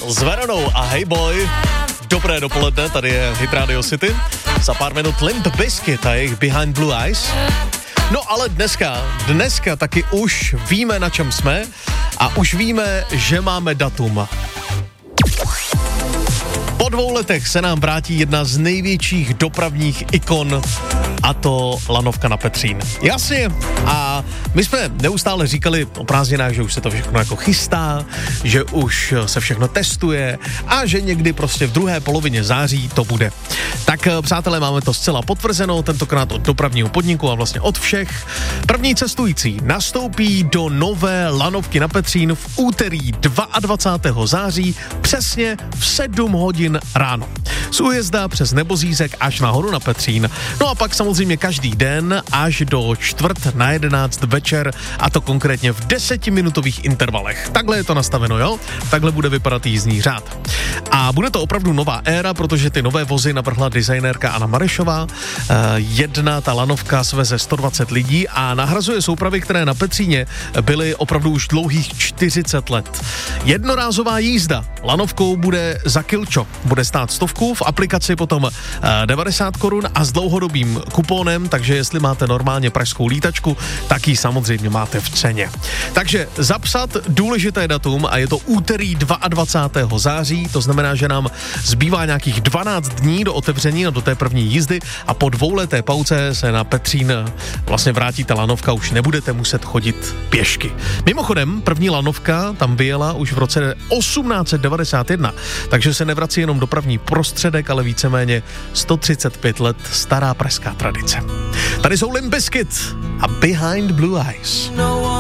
s Veronou a Hey Boy. Dobré dopoledne, tady je Hit Radio City. Za pár minut Limp Bizkit a jejich Behind Blue Eyes. No ale dneska taky už víme, na čem jsme a už víme, že máme datum. Po 2 letech se nám vrátí jedna z největších dopravních ikon, a to lanovka na Petřín. Jasně, a my jsme neustále říkali o prázdninách, že už se to všechno jako chystá, že už se všechno testuje a že někdy prostě v druhé polovině září to bude. Tak přátelé, máme to zcela potvrzeno, tentokrát od dopravního podniku a vlastně od všech. První cestující nastoupí do nové lanovky na Petřín v úterý 22. září přesně v 7 hodin ráno. Z Újezda přes Nebozízek až nahoru na Petřín. No a pak samozřejmě každý den až do 10:45 večer, a to konkrétně v 10minutových intervalech. Takhle je to nastaveno, jo? Takhle bude vypadat jízdní řád. A bude to opravdu nová éra, protože ty nové vozy navrhla designérka Anna Marešová. Ta lanovka sveze 120 lidí a nahrazuje soupravy, které na Petříně byly opravdu už dlouhých 40 let. Jednorázová jízda lanovkou bude za kilčo. Bude stát 100, v aplikaci potom 90 korun a s dlouhodobým kupónem, takže jestli máte normálně pražskou lítačku, tak ji samozřejmě máte v ceně. Takže zapsat důležité datum a je to úterý 22. září, to znamená, že nám zbývá nějakých 12 dní do otevření, do té první jízdy a po 2leté pauze se na Petřín vlastně vrátí ta lanovka, už nebudete muset chodit pěšky. Mimochodem, první lanovka tam vyjela už v roce 1891, takže se nevrací jenom dopravní prostředek, ale víceméně 135 let stará pražská tradice. Tady jsou Limp Bizkit a Behind Blue Eyes.